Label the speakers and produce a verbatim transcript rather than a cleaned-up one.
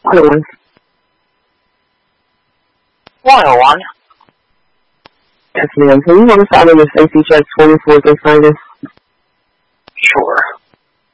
Speaker 1: one oh one.
Speaker 2: one oh one?
Speaker 1: Yes, ma'am. Can you run a side of your safety checks for me before they sign this?
Speaker 2: Sure.